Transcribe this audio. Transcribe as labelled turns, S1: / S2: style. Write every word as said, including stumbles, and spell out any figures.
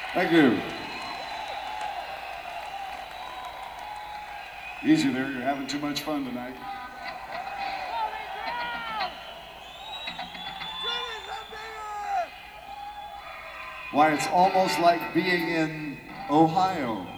S1: Thank you. Easy there, you're having too much fun tonight. Why, it's almost like being in Ohio.